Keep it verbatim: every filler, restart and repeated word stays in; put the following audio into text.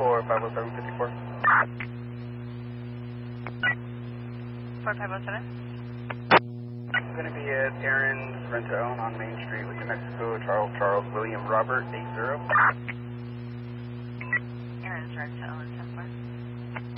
for five oh seven fifty-four. four five oh seven? I'm going to be at Aaron's Rent-to-Own on Main Street with New Mexico, Charles, Charles, William, Robert, eight zero. Aaron's Rent-to-Own, ten four.